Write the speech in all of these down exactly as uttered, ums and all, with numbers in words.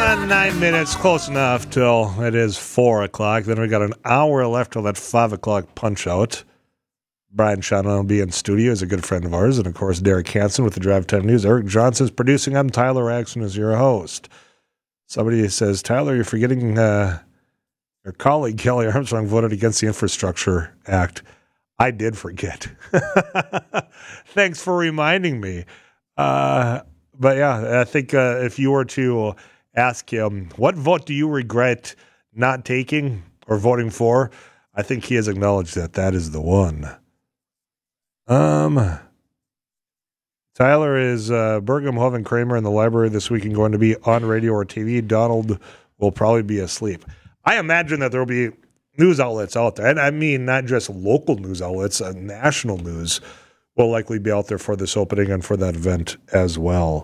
Uh, nine minutes, close enough till it is four o'clock. Then we got an hour left till that five o'clock punch out. Brian Shannon will be in studio. He's a good friend of ours. And, of course, Derek Hansen with the Drive Time News. Eric Johnson's producing. I'm Tyler Axon as your host. Somebody says, Tyler, you're forgetting uh, your colleague Kelly Armstrong voted against the Infrastructure Act. I did forget. Thanks for reminding me. Uh, but, yeah, I think uh, if you were to ask him, what vote do you regret not taking or voting for? I think he has acknowledged that that is the one. Um, Tyler, is uh, Burgum, Hove, and Kramer in the library this weekend going to be on radio or T V? Donald will probably be asleep. I imagine that there will be news outlets out there, and I mean not just local news outlets, uh, national news will likely be out there for this opening and for that event as well.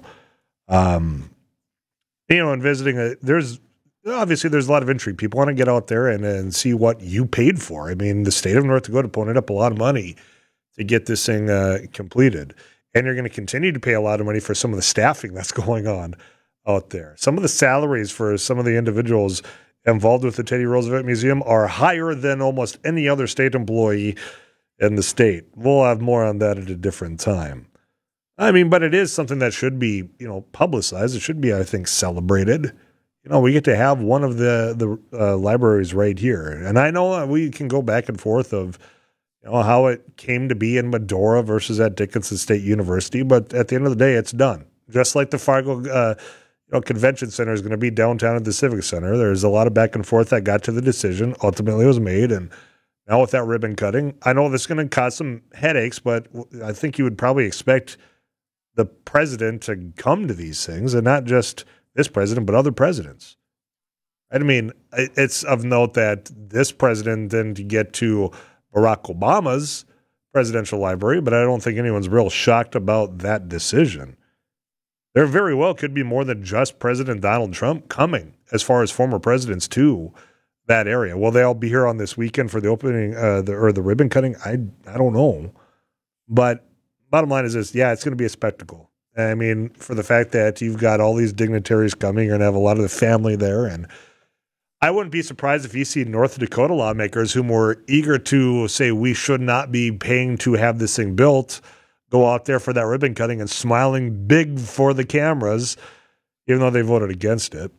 Um, you know, and visiting, uh, there's obviously there's a lot of intrigue. People want to get out there and, and see what you paid for. I mean, the state of North Dakota ponied up a lot of money to get this thing uh, completed. And you're going to continue to pay a lot of money for some of the staffing that's going on out there. Some of the salaries for some of the individuals involved with the Teddy Roosevelt Museum are higher than almost any other state employee in the state. We'll have more on that at a different time. I mean, but it is something that should be, you know, publicized. It should be, I think, celebrated. You know, we get to have one of the, the uh, libraries right here. And I know we can go back and forth of, you know, how it came to be in Medora versus at Dickinson State University, but at the end of the day, it's done. Just like the Fargo uh, you know, Convention Center is going to be downtown at the Civic Center. There's a lot of back and forth that got to the decision. Ultimately, it was made, and now with that ribbon cutting, I know this is going to cause some headaches, but I think you would probably expect the president to come to these things, and not just this president, but other presidents. I mean, it's of note that this president didn't get to Barack Obama's presidential library, but I don't think anyone's real shocked about that decision. There very well could be more than just President Donald Trump coming as far as former presidents to that area. Will they all be here on this weekend for the opening uh, the, or the ribbon cutting? I, I don't know. But bottom line is this, yeah, it's going to be a spectacle. I mean, for the fact that you've got all these dignitaries coming, you're going to have a lot of the family there, and I wouldn't be surprised if you see North Dakota lawmakers whom were eager to say we should not be paying to have this thing built go out there for that ribbon cutting and smiling big for the cameras, even though they voted against it.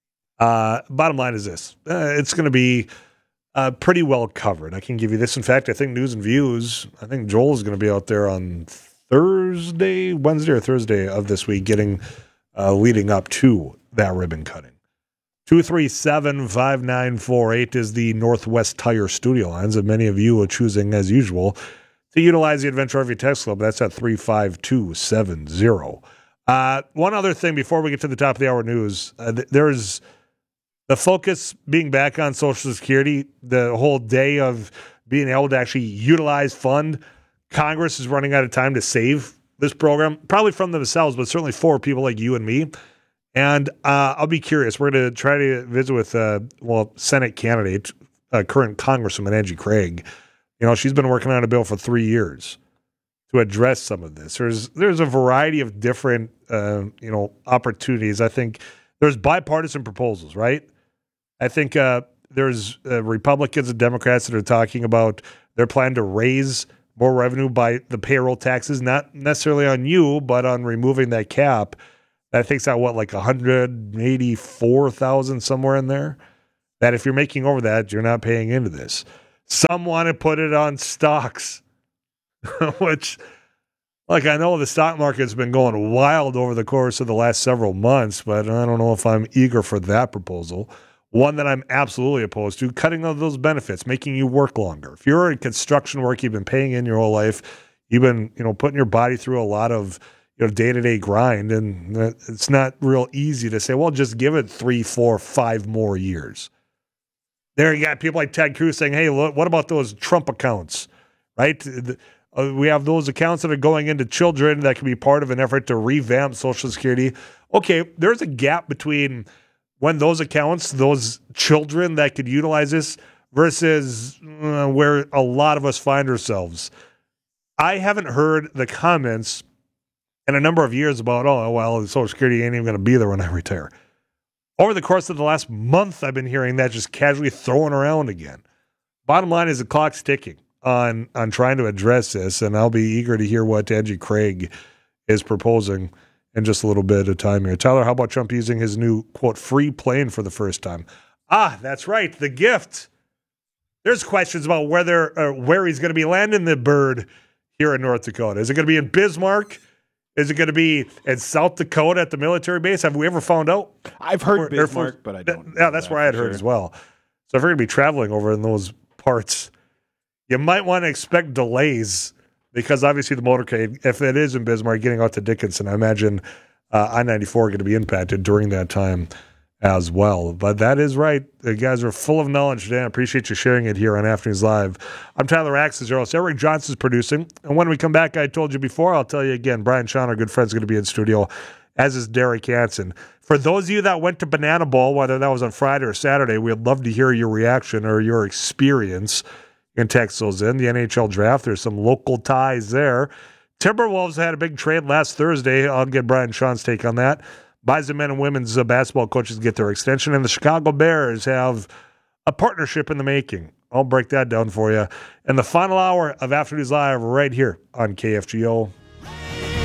Uh, bottom line is this. Uh, it's going to be uh, pretty well covered. I can give you this. In fact, I think News and Views, I think Joel is going to be out there on Thursday, Wednesday or Thursday of this week getting uh, leading up to that ribbon cutting. two three seven, five nine four eight is the Northwest Tire studio lines, and many of you are choosing, as usual, to utilize the Adventure R V Text Club. That's at three five two seven zero. Uh, one other thing before we get to the top of the hour news, uh, th- there's the focus being back on Social Security, the whole day of being able to actually utilize fund. Congress is running out of time to save this program, probably from themselves, but certainly for people like you and me. And uh, I'll be curious. We're going to try to visit with, uh, well, Senate candidate, uh, current Congresswoman Angie Craig. You know, she's been working on a bill for three years to address some of this. There's there's a variety of different, uh, you know, opportunities. I think there's bipartisan proposals, right? I think uh, there's uh, Republicans and Democrats that are talking about their plan to raise more revenue by the payroll taxes, not necessarily on you, but on removing that cap. I think it's at what, like one hundred eighty-four thousand somewhere in there. That if you're making over that, you're not paying into this. Some want to put it on stocks, which, like, I know the stock market's been going wild over the course of the last several months, but I don't know if I'm eager for that proposal. One that I'm absolutely opposed to, cutting all those benefits, making you work longer. If you're in construction work, you've been paying in your whole life, you've been, you know, putting your body through a lot of, you know, day-to-day grind, and it's not real easy to say, well, just give it three, four, five more years. There you got people like Ted Cruz saying, hey, look, what about those Trump accounts, right? Uh, we have those accounts that are going into children that can be part of an effort to revamp Social Security. Okay, there's a gap between when those accounts, those children that could utilize this versus uh, where a lot of us find ourselves. I haven't heard the comments in a number of years about, oh, well, Social Security ain't even going to be there when I retire. over the course of the last month, I've been hearing that just casually thrown around again. Bottom line is the clock's ticking on on trying to address this, and I'll be eager to hear what Angie Craig is proposing in just a little bit of time here. Tyler, how about Trump using his new, quote, free plane for the first time? Ah, that's right, the gift. There's questions about whether uh, where he's going to be landing the bird here in North Dakota. Is it going to be in Bismarck? Is it going to be in South Dakota at the military base? Have we ever found out? I've heard Or- Bismarck, Force- but I don't. Yeah, that's know where I had for heard sure. as well. So if you're going to be traveling over in those parts, you might want to expect delays because obviously the motorcade, if it is in Bismarck, getting out to Dickinson, I imagine uh, I ninety-four going to be impacted during that time as well. But that is right. The guys are full of knowledge today. I appreciate you sharing it here on Afternoons Live. I'm Tyler Axes, your host. Eric Johnson's producing. And when we come back, I told you before, I'll tell you again, Brian Sean, our good friend, is going to be in studio, as is Derek Hansen. For those of you that went to Banana Bowl, whether that was on Friday or Saturday, we'd love to hear your reaction or your experience. You can text those in. The N H L draft, there's some local ties there. Timberwolves had a big trade last Thursday. I'll get Brian Sean's take on that. Bison men and women's uh, basketball coaches get their extension, and the Chicago Bears have a partnership in the making. I'll break that down for you. And the final hour of Afternoons Live right here on K F G O.